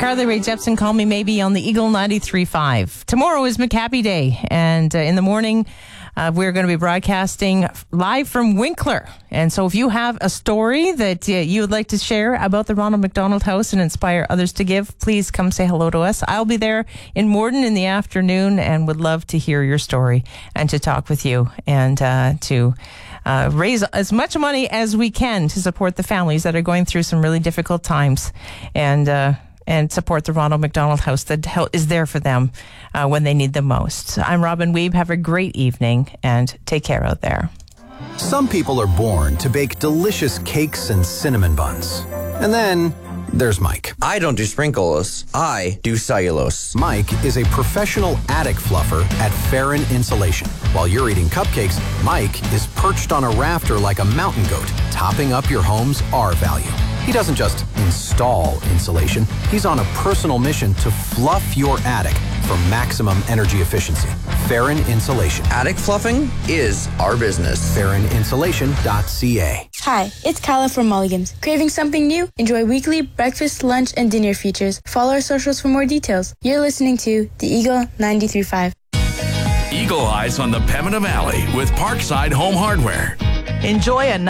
Carly Rae Jepsen, Call Me Maybe on the Eagle 93.5. Tomorrow is Maccabi Day, and in the morning, we're going to be broadcasting live from Winkler. And so if you have a story that you would like to share about the Ronald McDonald House and inspire others to give, please come say hello to us. I'll be there in Morden in the afternoon and would love to hear your story and to talk with you and to raise as much money as we can to support the families that are going through some really difficult times and support the Ronald McDonald House that is there for them when they need the most. I'm Robin Weeb. Have a great evening and take care out there. Some people are born to bake delicious cakes and cinnamon buns. And then there's Mike. I don't do sprinkles. I do cellulose. Mike is a professional attic fluffer at Farron Insulation. While you're eating cupcakes, Mike is perched on a rafter like a mountain goat, topping up your home's R value. He doesn't just install insulation. He's on a personal mission to fluff your attic for maximum energy efficiency. Farron Insulation. Attic fluffing is our business. FarronInsulation.ca. Hi, it's Kyla from Mulligan's. Craving something new? Enjoy weekly breakfast, lunch, and dinner features. Follow our socials for more details. You're listening to The Eagle 93.5. Eagle Eyes on the Pembina Valley with Parkside Home Hardware. Enjoy a